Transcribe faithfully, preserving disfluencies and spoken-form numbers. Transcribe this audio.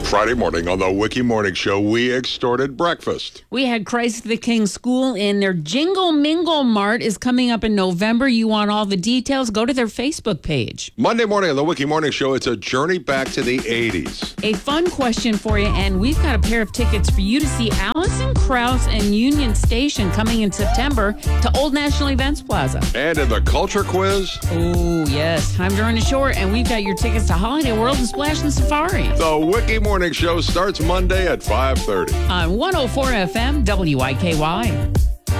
Friday morning on the Wiki Morning Show, we extorted breakfast. We had Christ the King School in their Jingle Mingle Mart is coming up in November. You want all the details? Go to their Facebook page. Monday morning on the Wiki Morning Show, it's a journey back to the eighties. A fun question for you, and we've got a pair of tickets for you to see Alison Krauss and Union Station coming in September to Old National Events Plaza. And in the culture quiz, oh, yes, time to run it short, and we've got your tickets to Holiday World and Splash and Safari. The Wiki Morning Show starts Monday at five thirty. On one oh four F M, W I K Y.